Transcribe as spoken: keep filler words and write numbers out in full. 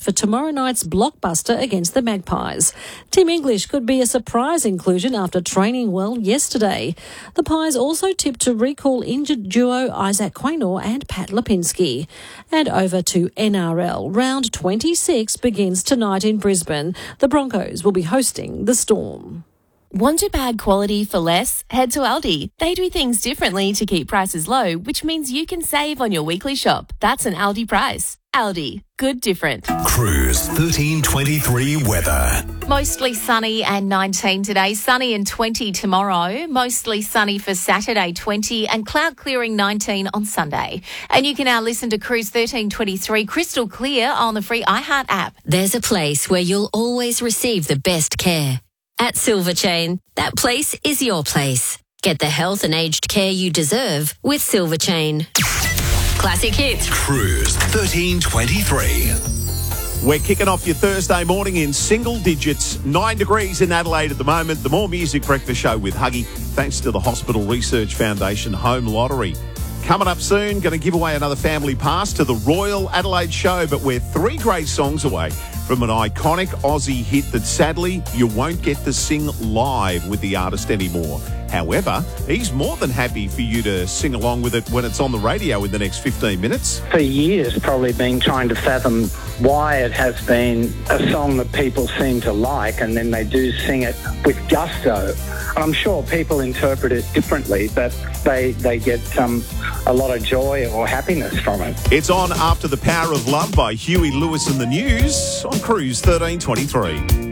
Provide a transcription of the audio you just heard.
for tomorrow night's blockbuster against the Magpies. Tim English could be a surprise inclusion after training well yesterday. The Pies also tipped to recall injured duo Isaac Quaynor and Pat Lipinski. And over to N R L. Round twenty-six begins tonight in Brisbane. The Broncos will be hosting the Storm. Want a bag quality for less? Head to Aldi. They do things differently to keep prices low, which means you can save on your weekly shop. That's an Aldi price. Aldi. Good different. Cruise thirteen twenty-three weather. Mostly sunny and nineteen today. Sunny and twenty tomorrow. Mostly sunny for Saturday, twenty, and cloud clearing nineteen on Sunday. And you can now listen to Cruise thirteen twenty-three crystal clear on the free iHeart app. There's a place where you'll always receive the best care. At Silver Chain, that place is your place. Get the health and aged care you deserve with Silver Chain. Classic hits. Cruise thirteen twenty-three. We're kicking off your Thursday morning in single digits. Nine degrees in Adelaide at the moment. The More Music Breakfast Show with Huggy, thanks to the Hospital Research Foundation Home Lottery. Coming up soon, going to give away another family pass to the Royal Adelaide Show, but we're three great songs away from an iconic Aussie hit that sadly you won't get to sing live with the artist anymore. However, he's more than happy for you to sing along with it when it's on the radio in the next fifteen minutes. For years, probably been trying to fathom why it has been a song that people seem to like, and then they do sing it with gusto. And I'm sure people interpret it differently, but they they get um, a lot of joy or happiness from it. It's on after The Power of Love by Huey Lewis and the News on Cruise thirteen twenty-three.